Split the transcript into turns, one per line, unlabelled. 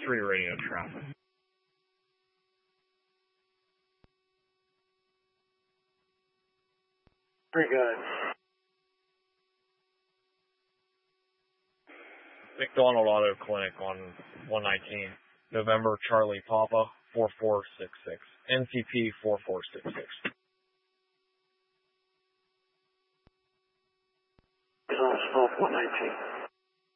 3 radio traffic.
Very good.
McDonald Auto Clinic on 119, November Charlie Papa 4466, NCP 4466.
119.